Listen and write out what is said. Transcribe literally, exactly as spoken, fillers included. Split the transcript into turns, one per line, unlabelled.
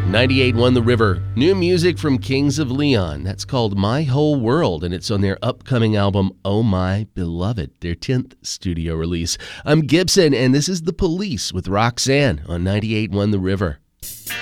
ninety-eight point one The River. New music from Kings of Leon. That's called My Whole World, and it's on their upcoming album, Oh My Beloved, their tenth studio release. I'm Gibson, and this is The Police with Roxanne on ninety-eight point one The River.